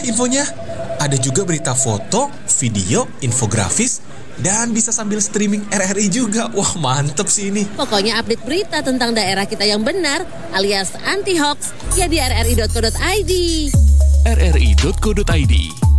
infonya. Ada juga berita foto, video, infografis, dan bisa sambil streaming RRI juga. Wah, mantep sih ini. Pokoknya update berita tentang daerah kita yang benar alias anti-hoax ya di rri.co.id. rri.co.id